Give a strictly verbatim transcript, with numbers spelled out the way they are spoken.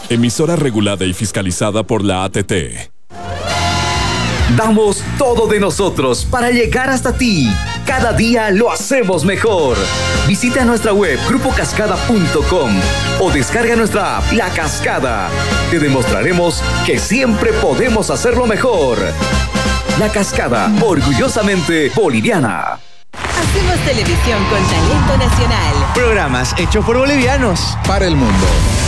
Emisora regulada y fiscalizada por la A T T. Damos todo de nosotros para llegar hasta ti. Cada día lo hacemos mejor. Visita nuestra web grupo cascada punto com o descarga nuestra app La Cascada. Te demostraremos que siempre podemos hacerlo mejor. La Cascada, orgullosamente boliviana. Hacemos televisión con talento nacional. Programas hechos por bolivianos para el mundo.